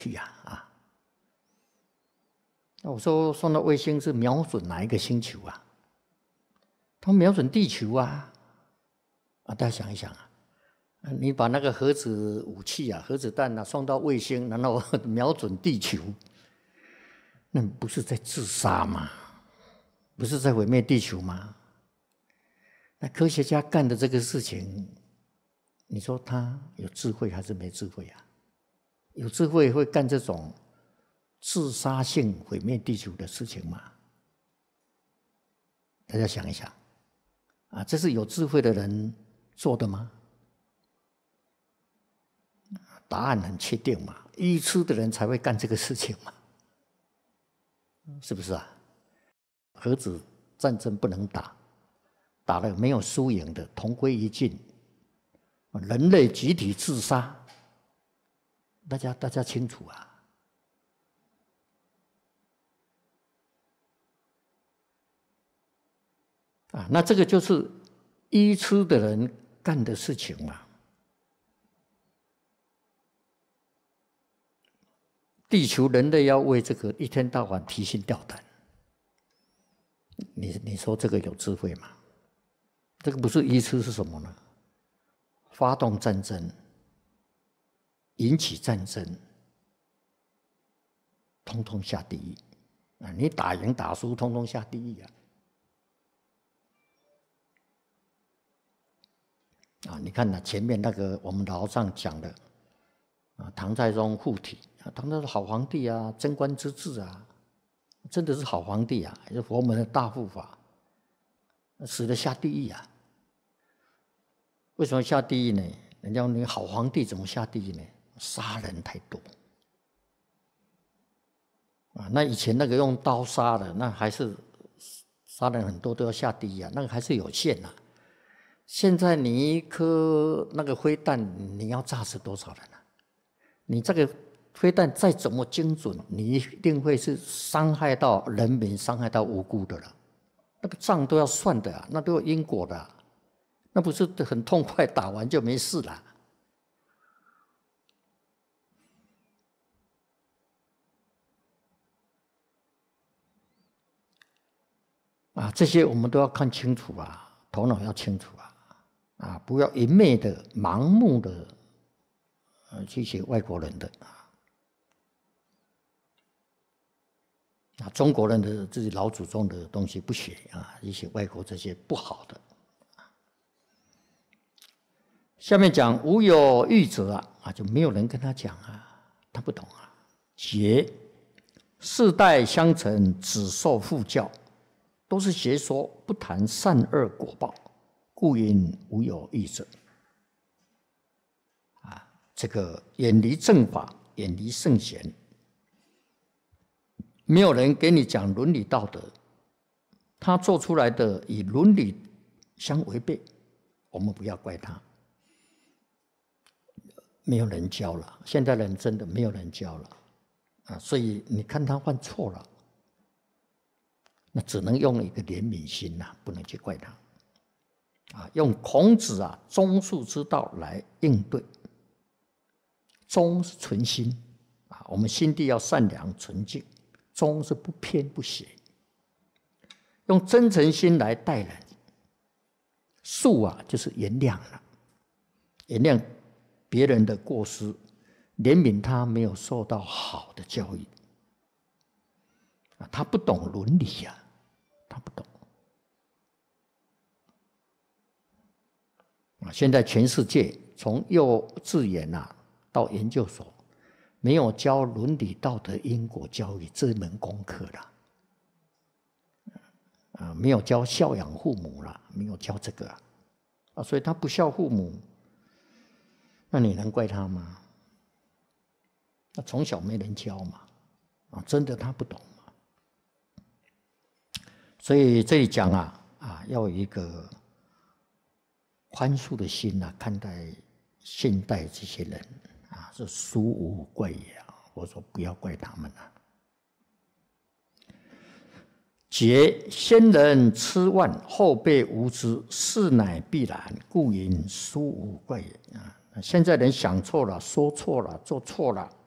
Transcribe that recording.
去那我说送到卫星是瞄准哪一个星球啊？他瞄准地球啊！大家想一想你把那个核子武器核子弹送到卫星，然后瞄准地球，那不是在自杀吗？不是在毁灭地球吗？那科学家干的这个事情，你说他有智慧还是没智慧啊？有智慧会干这种自杀性毁灭地球的事情吗？大家想一想这是有智慧的人做的吗？答案很确定嘛，愚痴的人才会干这个事情嘛，是不是啊？核子战争不能打，打了没有输赢的，同归于尽，人类集体自杀，大家清楚那这个就是愚痴的人干的事情嘛。地球人类要为这个一天到晚提心吊胆，你说这个有智慧吗？这个不是愚痴是什么呢？发动战争，引起战争，通通下地狱你打赢打输，通通下地狱你看前面那个我们老上讲的唐太宗护体，唐太宗好皇帝贞观之治真的是好皇帝也是佛门的大护法，死了下地狱为什么下地狱呢？人家你好皇帝怎么下地狱呢？杀人太多那以前那个用刀杀的，那还是杀人很多都要下地狱那个还是有限现在你一颗那个飞弹，你要炸死多少人你这个飞弹再怎么精准，你一定会是伤害到人民，伤害到无辜的了。那个账都要算的那都有因果的那不是很痛快打完就没事了这些我们都要看清楚头脑要清楚不要一昧的盲目的去学外国人的中国人的自己老祖宗的东西不学一些外国这些不好的下面讲无有欲者就没有人跟他讲他不懂劫世代相承，子受父教，都是邪说，不谈善恶果报，故云无有欲者这个远离正法，远离圣贤，没有人给你讲伦理道德，他做出来的与伦理相违背，我们不要怪他，没有人教了，现在人真的没有人教了所以你看他犯错了，那只能用一个怜悯心不能去怪他用孔子忠恕之道来应对。忠是存心我们心地要善良纯净，忠是不偏不邪，用真诚心来待人。恕就是原谅了，原谅别人的过失，怜悯他没有受到好的教育他不懂伦理他不懂现在全世界从幼稚园到研究所，没有教伦理道德因果教育这门功课没有教孝养父母没有教这个所以他不孝父母，那你能怪他吗？他从小没人教嘛真的他不懂所以这里讲要有一个宽恕的心看待现代这些人是殊无怪也我说不要怪他们劫先人痴妄，后辈无知，是乃必然，故云殊无怪也现在人想错了，说错了，做错了